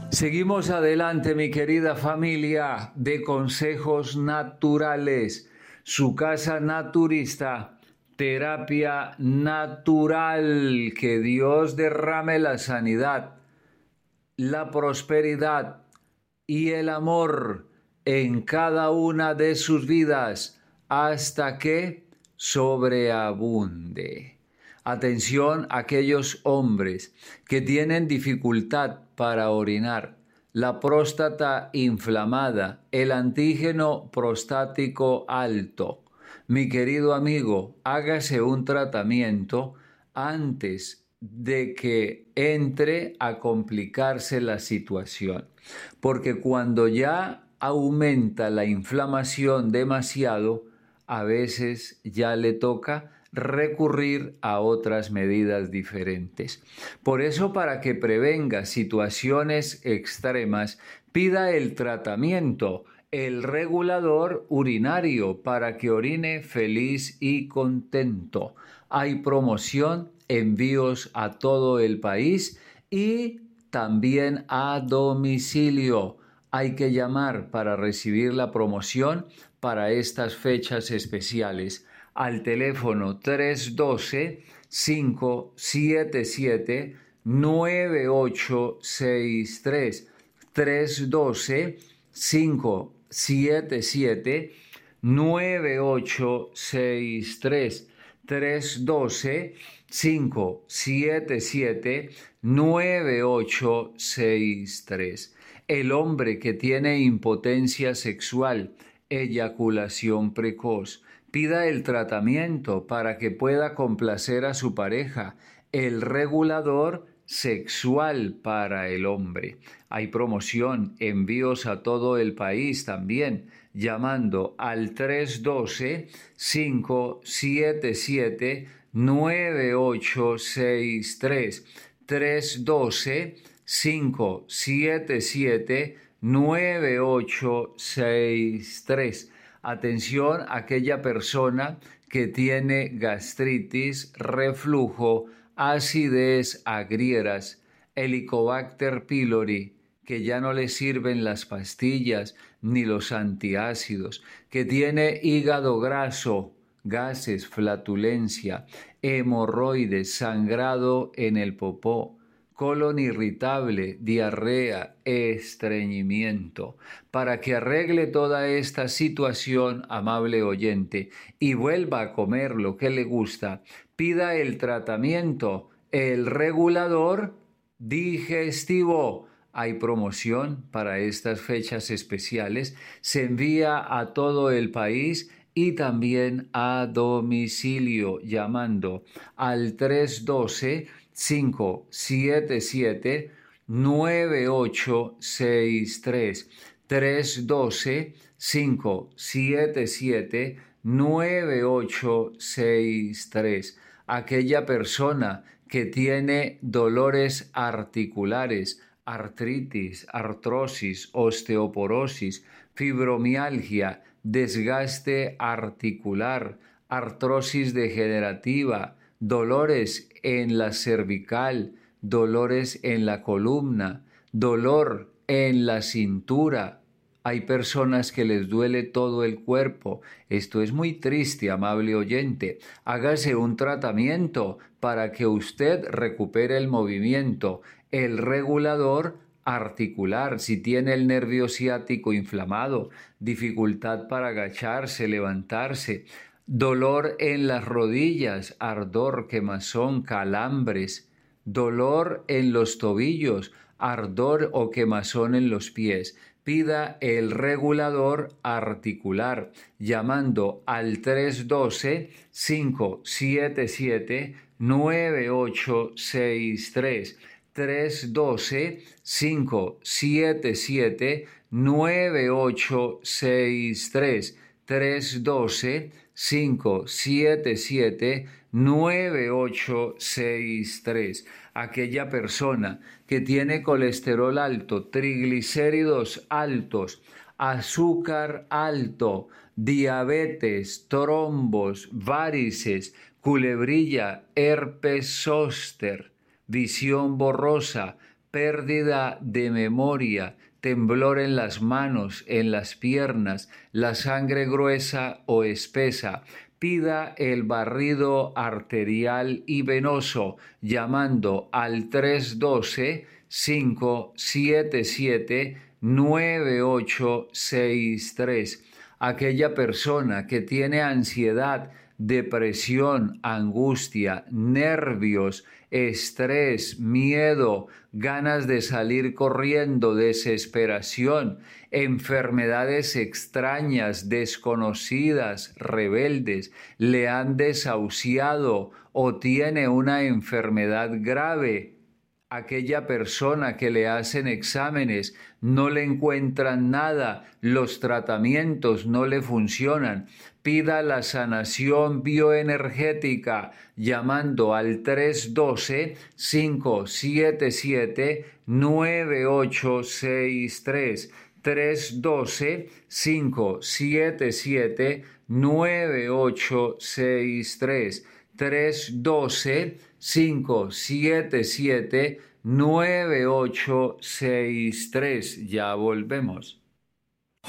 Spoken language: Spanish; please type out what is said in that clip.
Seguimos adelante, mi querida familia de Consejos Naturales, su casa naturista, terapia natural, que Dios derrame la sanidad, la prosperidad y el amor en cada una de sus vidas hasta que sobreabunde. Atención a aquellos hombres que tienen dificultad para orinar, la próstata inflamada, el antígeno prostático alto. Mi querido amigo, hágase un tratamiento antes de que entre a complicarse la situación, porque cuando ya aumenta la inflamación demasiado, a veces ya le toca recurrir a otras medidas diferentes. Por eso, para que prevenga situaciones extremas, pida el tratamiento, el regulador urinario, para que orine feliz y contento. Hay promoción, envíos a todo el país y también a domicilio. Hay que llamar para recibir la promoción para estas fechas especiales al teléfono 312-577-9863. 312-577-9863. 312-577-9863. El hombre que tiene impotencia sexual, eyaculación precoz, pida el tratamiento para que pueda complacer a su pareja, el regulador sexual para el hombre. Hay promoción, envíos a todo el país también, llamando al 312-577-9863. 312-577-9863. Atención a aquella persona que tiene gastritis, reflujo, acidez, agrieras, Helicobacter pylori, que ya no le sirven las pastillas ni los antiácidos, que tiene hígado graso, gases, flatulencia, hemorroides, sangrado en el popó, colon irritable, diarrea, estreñimiento. Para que arregle toda esta situación, amable oyente, y vuelva a comer lo que le gusta, pida el tratamiento, el regulador digestivo. Hay promoción para estas fechas especiales. Se envía a todo el país y también a domicilio llamando al 312-577-9863. 312-577-9863. Aquella persona que tiene dolores articulares, artritis, artrosis, osteoporosis, fibromialgia, desgaste articular, artrosis degenerativa, dolores en la cervical, dolores en la columna, dolor en la cintura. Hay personas que les duele todo el cuerpo. Esto es muy triste, amable oyente. Hágase un tratamiento para que usted recupere el movimiento, el regulador articular. Si tiene el nervio ciático inflamado, dificultad para agacharse, levantarse, dolor en las rodillas, ardor, quemazón, calambres, dolor en los tobillos, ardor o quemazón en los pies. Pida el regulador articular llamando al 312-577-9863. 312-577-9863. 312-577-9863. Aquella persona que tiene colesterol alto, triglicéridos altos, azúcar alto, diabetes, trombos, varices, culebrilla, herpes zóster, visión borrosa, pérdida de memoria, temblor en las manos, en las piernas, la sangre gruesa o espesa. Pida el barrido arterial y venoso llamando al 312-577-9863. Aquella persona que tiene ansiedad, depresión, angustia, nervios, estrés, miedo, ganas de salir corriendo, desesperación, enfermedades extrañas, desconocidas, rebeldes, le han desahuciado o tiene una enfermedad grave. Aquella persona que le hacen exámenes, no le encuentran nada, los tratamientos no le funcionan. Pida la sanación bioenergética llamando al 312-577-9863. 312-577-9863. 312-577-9863. Ya volvemos.